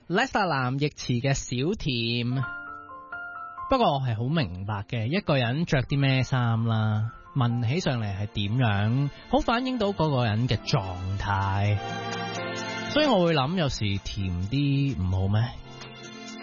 Lester 藍奕慈嘅小甜。不過我係好明白嘅，一個人着啲咩衫啦，聞起上嚟係點樣，好反映到嗰個人嘅狀態。所以我會諗，有時甜啲唔好咩？